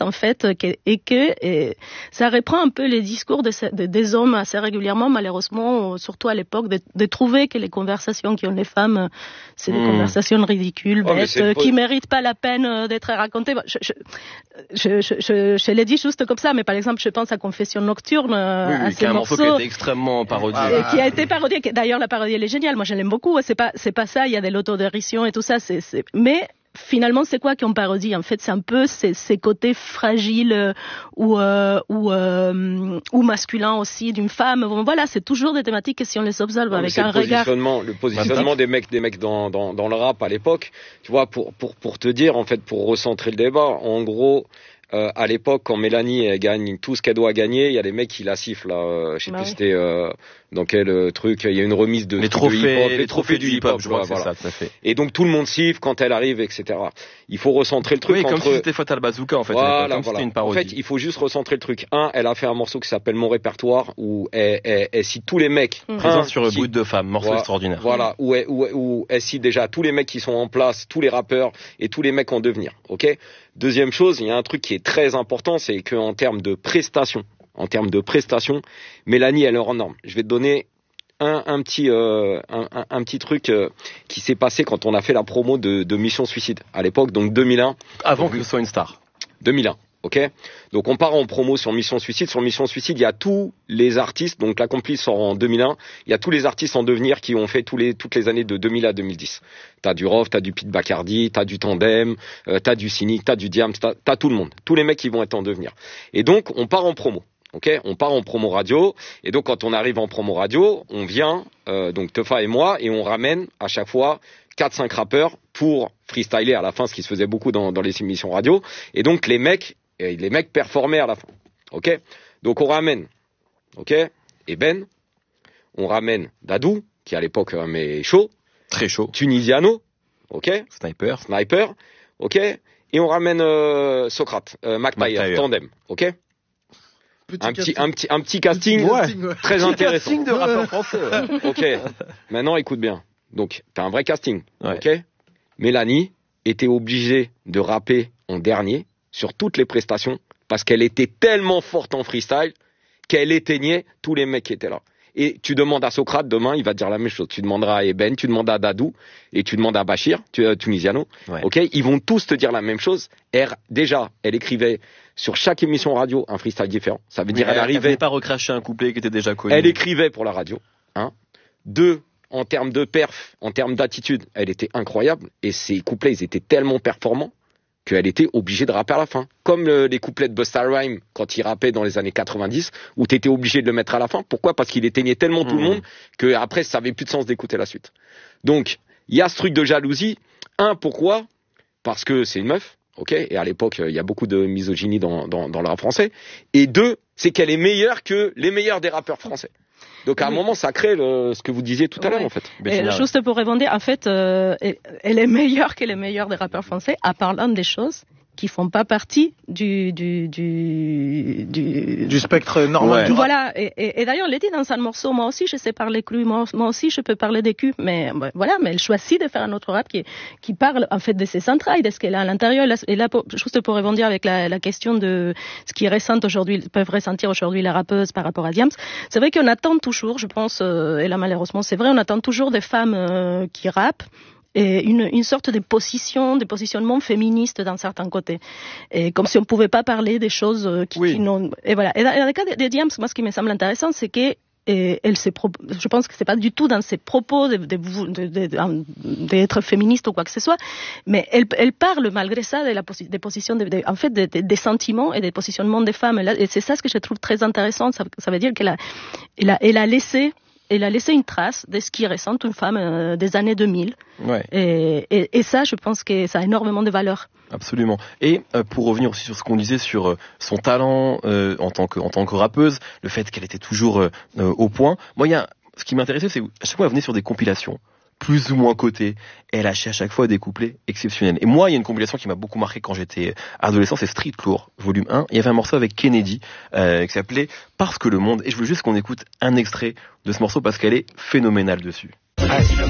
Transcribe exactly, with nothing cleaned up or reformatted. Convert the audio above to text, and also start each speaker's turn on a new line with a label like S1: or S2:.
S1: en fait, et que et ça reprend un peu les discours de, de, des hommes assez régulièrement, malheureusement, surtout à l'époque, de, de trouver que les conversations qui ont les femmes, c'est des mmh. conversations ridicules, oh, bêtes, euh, qui méritent pas la peine d'être racontées. Je, je, je, je, je, je l'ai dit juste comme ça, mais par exemple, je pense à Confession nocturne,
S2: oui, oui,
S1: à
S2: ces
S1: morceaux,
S2: un morceau qui a été extrêmement parodié,
S1: ah, qui a été parodié. D'ailleurs, la parodie elle est géniale. Moi, je l'aime beaucoup. C'est pas, c'est pas ça. Il y a de l'autodérision et tout ça. C'est, c'est... Mais finalement, c'est quoi qu'on parodie? En fait, c'est un peu ces, ces côtés fragiles euh, ou euh, ou euh, ou masculins aussi d'une femme. Bon, voilà, c'est toujours des thématiques que si on les observe non, avec un
S3: le
S1: regard.
S3: Le positionnement des mecs, des mecs dans dans dans le rap à l'époque. Tu vois, pour pour pour te dire en fait, pour recentrer le débat, en gros. Euh, à l'époque, quand Mélanie elle gagne tout ce qu'elle doit gagner, il y a des mecs qui la sifflent là. Euh, je sais bah plus oui. c'était euh, dans quel euh, truc. Il y a une remise de
S2: les trophées,
S3: de hip-hop,
S2: les, les trophées du hip-hop. Je vois voilà. Ça, tout à fait.
S3: Et donc tout le monde siffle quand elle arrive, et cetera. Il faut recentrer le truc.
S2: Oui,
S3: entre...
S2: comme si c'était Fatal Bazooka en fait.
S3: Voilà,
S2: comme
S3: voilà.
S2: C'était une parodie.
S3: En fait, il faut juste recentrer le truc. Un, elle a fait un morceau qui s'appelle Mon répertoire où elle, elle, elle cite tous les mecs
S2: mmh. présents sur le bout de femme, morceau
S3: voilà,
S2: extraordinaire.
S3: Voilà, où elle, où, où elle cite déjà tous les mecs qui sont en place, tous les rappeurs et tous les mecs en devenir. Ok. Deuxième chose, il y a un truc qui est très important, c'est qu'en termes de prestations, en termes de prestations, Mélanie, elle est hors norme. Je vais te donner un, un petit, euh, un, un, un petit truc euh, qui s'est passé quand on a fait la promo de, de Mission Suicide à l'époque, donc deux mille un.
S2: Avant que ce soit une star.
S3: deux mille un. Ok, donc on part en promo sur Mission Suicide. Sur Mission Suicide, il y a tous les artistes. Donc la compil sort en deux mille un. Il y a tous les artistes en devenir qui ont fait tous les toutes les années de deux mille à deux mille dix. T'as du Rof, t'as du Pete Bacardi, t'as du Tandem, euh, t'as du Cynic, t'as du Diams, t'as, t'as tout le monde. Tous les mecs qui vont être en devenir. Et donc on part en promo. Ok, on part en promo radio. Et donc quand on arrive en promo radio, on vient euh, donc Tefa et moi et on ramène à chaque fois quatre cinq rappeurs pour freestyler à la fin, ce qui se faisait beaucoup dans, dans les émissions radio. Et donc les mecs Et les mecs performaient à la fin. Ok? Donc on ramène, ok? Eben, on ramène Dadou, qui à l'époque euh, mais chaud.
S2: Très chaud.
S3: Tunisiano, ok?
S2: Sniper.
S3: Sniper, ok? Et on ramène euh, Socrate, euh, McTayer, Tandem, ok? Petit un, petit, un, petit, un petit casting,
S2: petit casting ouais.
S3: très
S2: petit
S3: intéressant.
S2: Casting de rappeur français.
S3: Ok. Maintenant écoute bien. Donc t'as un vrai casting,
S2: ouais.
S3: ok? Mélanie était obligée de rapper en dernier sur toutes les prestations, parce qu'elle était tellement forte en freestyle qu'elle éteignait tous les mecs qui étaient là. Et tu demandes à Socrate, demain, il va te dire la même chose. Tu demanderas à Eben, tu demandes à Dadou, et tu demandes à Bachir, tu, euh, Tunisiano.
S2: Ouais.
S3: Ok, ils vont tous te dire la même chose. Elle, déjà, elle écrivait sur chaque émission radio un freestyle différent. Ça veut dire
S2: oui,
S3: elle, elle arrivait.
S2: Elle n'avait pas recraché un couplet qui était déjà connu.
S3: Elle écrivait pour la radio. Hein. Deux, en termes de perf, en termes d'attitude, elle était incroyable. Et ses couplets, ils étaient tellement performants qu'elle était obligée de rapper à la fin. Comme le, les couplets de Busta Rhymes, quand il rappait dans les années quatre-vingt-dix, où t'étais obligé de le mettre à la fin. Pourquoi? Parce qu'il éteignait tellement tout mmh. le monde, que après, ça avait plus de sens d'écouter la suite. Donc, il y a ce truc de jalousie. Un, pourquoi? Parce que c'est une meuf, ok? Et à l'époque, il y a beaucoup de misogynie dans, dans, dans le rap français. Et deux, c'est qu'elle est meilleure que les meilleurs des rappeurs français. Donc à un moment, ça crée le, ce que vous disiez tout à ouais. l'heure, en fait.
S1: Et juste pour répondre, en fait, euh, elle est meilleure que les meilleurs des rappeurs français, à parlant des choses qui font pas partie du du du
S4: du, du spectre normal.
S1: Ouais. Voilà. Et, et, et d'ailleurs, elle dit dans un morceau, moi aussi, je sais parler cru, moi, moi aussi, je peux parler des culs, mais ben, voilà. Mais elle choisit de faire un autre rap qui qui parle en fait de ses entrailles, de ce qu'elle a à l'intérieur. Et là, pour, juste pour rebondir avec la, la question de ce qui ressent aujourd'hui, peuvent ressentir aujourd'hui les rappeuses par rapport à Diams. C'est vrai qu'on attend toujours, je pense, euh, et là malheureusement, c'est vrai, on attend toujours des femmes euh, qui rappent. Et une, une sorte de position, de positionnement féministe dans certains côtés. Et comme si on pouvait pas parler des choses qui, oui. qui n'ont, et voilà. Et dans, dans le cas de, de Diams, moi, ce qui me semble intéressant, c'est que, et elle se pro... je pense que c'est pas du tout dans ses propos de, de, de, de, de, d'être féministe ou quoi que ce soit, mais elle, elle parle malgré ça de la posi... des positions, de, de, en fait, de, de, des sentiments et des positionnements des femmes. Et, là, et c'est ça ce que je trouve très intéressant. Ça, ça veut dire qu'elle a, elle a, elle a laissé Elle a laissé une trace de ce qui ressent une femme euh, des années deux mille.
S2: Ouais.
S1: Et, et, et ça, je pense que ça a énormément de valeur.
S2: Absolument. Et euh, pour revenir aussi sur ce qu'on disait sur euh, son talent euh, en tant que en tant que rappeuse, le fait qu'elle était toujours euh, euh, au point. Moi, il y a ce qui m'intéressait, c'est à chaque fois elle venait sur des compilations plus ou moins cotées. Elle lâchait à chaque fois des couplets exceptionnels. Et moi, il y a une compilation qui m'a beaucoup marqué quand j'étais adolescent, c'est Street Lourd, volume un. Il y avait un morceau avec Kennedy euh, qui s'appelait Parce que le monde. Et je voulais juste qu'on écoute un extrait de ce morceau parce qu'elle est phénoménale dessus.
S5: Ah, si le